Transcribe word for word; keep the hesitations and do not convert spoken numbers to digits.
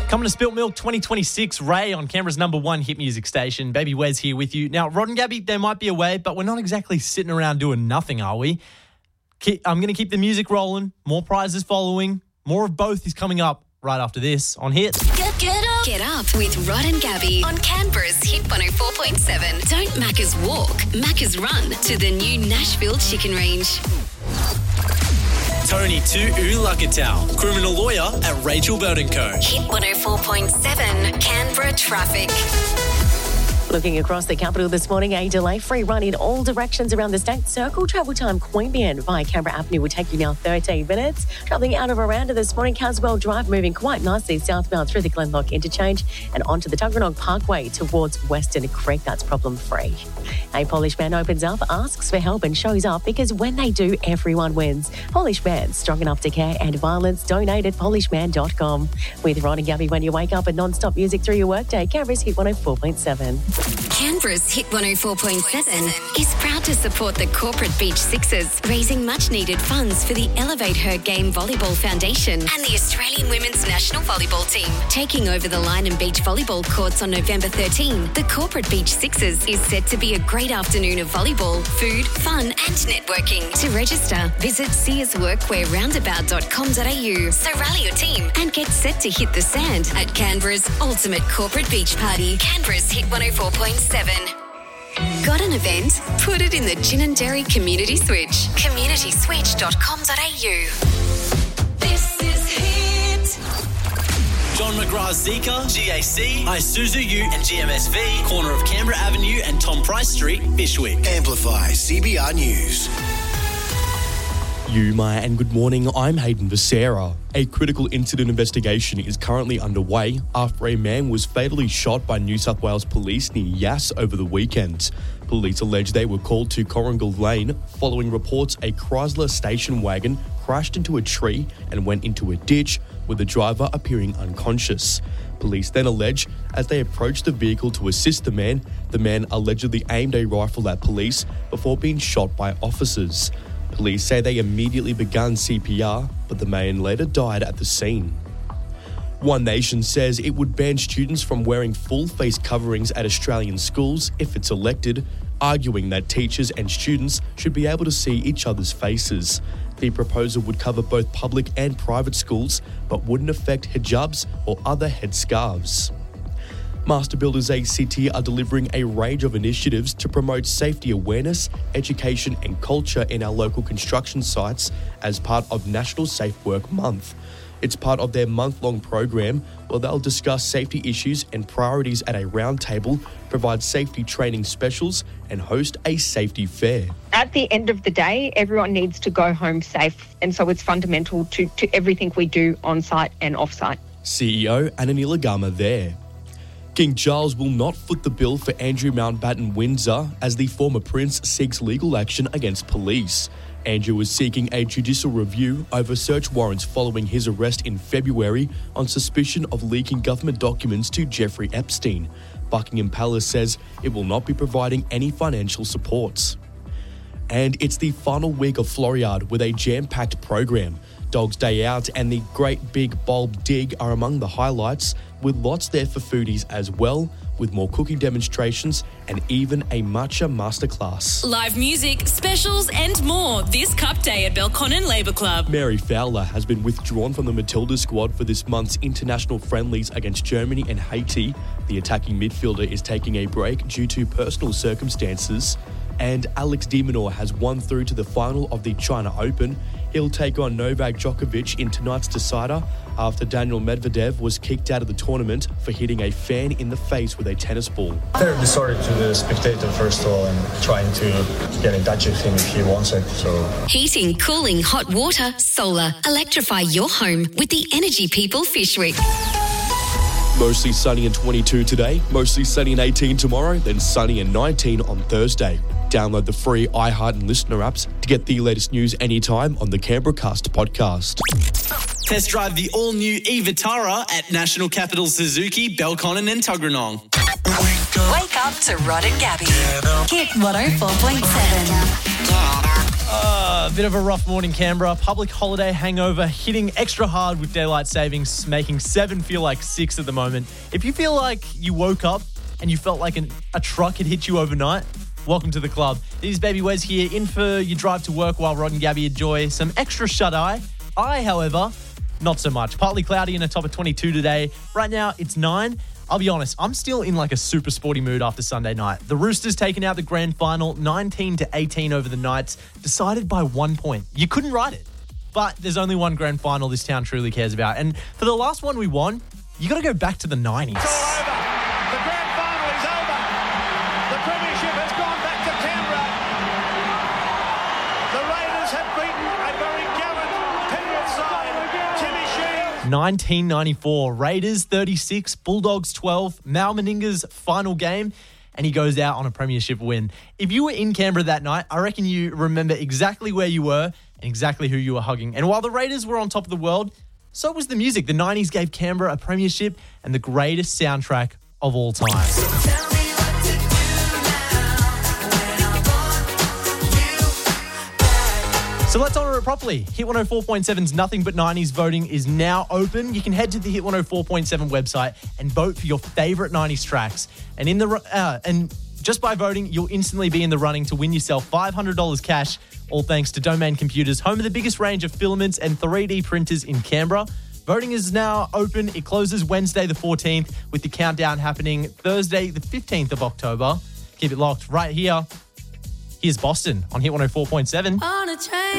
Coming to Spilt Milk twenty twenty-six, Ray on Canberra's number one hit music station. Baby Wes here with you. Now, Rod and Gabby, they might be away, but we're not exactly sitting around doing nothing, are we? I'm going to keep the music rolling. More prizes following. More of both is coming up right after this on Hit. Get, get up. Get up with Rod and Gabby on Canberra's Hit one oh four point seven. Don't Macca's walk, Macca's run to the new Nashville Chicken Range. Tony Tu'ulakatau, criminal lawyer at Rachel Bird and Co. Hit one oh four point seven, Canberra traffic. Looking across the capital this morning, a delay-free run in all directions around the state. Circle travel time Queanbeyan via Canberra Avenue will take you now thirteen minutes. Travelling out of Aranda this morning, Caswell Drive moving quite nicely southbound through the Glenlock interchange and onto the Tuggeranong Parkway towards Western Creek. That's problem-free. A Polish man opens up, asks for help and shows up because when they do, everyone wins. Polish man, strong enough to care and violence. Donate at polish man dot com. With Ron and Gabby when you wake up and non-stop music through your workday, Canberra's Hit one oh four point seven. Canberra's Hit one oh four point seven is proud to support the Corporate Beach Sixers, raising much-needed funds for the Elevate Her Game Volleyball Foundation and the Australian Women's National Volleyball Team. Taking over the Line and Beach volleyball courts on November thirteenth, the Corporate Beach Sixers is set to be a great afternoon of volleyball, food, fun and networking. To register, visit sears workwear roundabout dot com dot a u. So rally your team and get set to hit the sand at Canberra's ultimate corporate beach party. Canberra's Hit one oh four point seven. Got an event? Put it in the Gin and Dairy Community Switch. community switch dot com dot a u. This is Hit. John McGrath's Zika, G A C, Isuzu U and G M S V, corner of Canberra Avenue and Tom Price Street, Bishwick. Amplify C B R News. You, Maya, and good morning. I'm Hayden Becerra. A critical incident investigation is currently underway after a man was fatally shot by New South Wales police near Yass over the weekend. Police allege they were called to Coringal Lane following reports a Chrysler station wagon crashed into a tree and went into a ditch, with the driver appearing unconscious. Police then allege as they approached the vehicle to assist the man, the man allegedly aimed a rifle at police before being shot by officers. Police say they immediately began C P R, but the man later died at the scene. One Nation says it would ban students from wearing full face coverings at Australian schools if it's elected, arguing that teachers and students should be able to see each other's faces. The proposal would cover both public and private schools, but wouldn't affect hijabs or other headscarves. Master Builders A C T are delivering a range of initiatives to promote safety awareness, education and culture in our local construction sites as part of National Safe Work Month. It's part of their month-long program where they'll discuss safety issues and priorities at a roundtable, provide safety training specials and host a safety fair. At the end of the day, everyone needs to go home safe, and so it's fundamental to, to everything we do on-site and off-site. C E O Ananila Gama there. King Charles will not foot the bill for Andrew Mountbatten Windsor as the former prince seeks legal action against police. Andrew is seeking a judicial review over search warrants following his arrest in February on suspicion of leaking government documents to Jeffrey Epstein. Buckingham Palace says it will not be providing any financial supports. And it's the final week of Floriade with a jam-packed program. Dog's Day Out and the Great Big Bulb Dig are among the highlights, with lots there for foodies as well, with more cooking demonstrations and even a matcha masterclass. Live music, specials and more this Cup Day at Belconnen Labour Club. Mary Fowler has been withdrawn from the Matilda squad for this month's international friendlies against Germany and Haiti. The attacking midfielder is taking a break due to personal circumstances. And Alex de Minaur has won through to the final of the China Open. He'll take on Novak Djokovic in tonight's decider after Daniel Medvedev was kicked out of the tournament for hitting a fan in the face with a tennis ball. Terribly sorry to the spectator, first of all, and trying to get in touch with him if he wants it. So, heating, cooling, hot water, solar. Electrify your home with the Energy People Fishwick. Mostly sunny and twenty-two today, mostly sunny and eighteen tomorrow, then sunny and nineteen on Thursday. Download the free iHeart and Listener apps to get the latest news anytime on the Canberra Cast podcast. Test drive the all-new e-Vitara at National Capital Suzuki, Belconnen and Tuggeranong. Wake up to Rod and Gabby. Hit one oh four point seven. Uh, a bit of a rough morning, Canberra. Public holiday hangover hitting extra hard with daylight savings, making seven feel like six at the moment. If you feel like you woke up and you felt like an, a truck had hit you overnight, welcome to the club. This is Baby Wes here, in for your drive to work while Rod and Gabby enjoy some extra shut-eye. I, however, not so much. Partly cloudy and a top of twenty-two today. Right now, it's nine. I'll be honest, I'm still in like a super sporty mood after Sunday night. The Roosters taking out the grand final, nineteen to eighteen over the Knights, decided by one point. You couldn't write it. But there's only one grand final this town truly cares about. And for the last one we won, you got to go back to the nineties. It's all over. The grand final is over. The premiership has gone back to Canberra. The Raiders have beaten a very gallant Penrith side. Timmy Shield. nineteen ninety-four, Raiders thirty-six, Bulldogs twelve, Mal Meninga's final game, and he goes out on a premiership win. If you were in Canberra that night, I reckon you remember exactly where you were and exactly who you were hugging. And while the Raiders were on top of the world, so was the music. The nineties gave Canberra a premiership and the greatest soundtrack of all time. So let's honour it properly. Hit one oh four point seven's Nothing But nineties voting is now open. You can head to the Hit one oh four point seven website and vote for your favourite nineties tracks. And in the uh, and just by voting, you'll instantly be in the running to win yourself five hundred dollars cash, all thanks to Domain Computers, home of the biggest range of filaments and three D printers in Canberra. Voting is now open. It closes Wednesday the fourteenth, with the countdown happening Thursday the fifteenth of October. Keep it locked right here. Here's Boston on Hit one oh four point seven. On a train.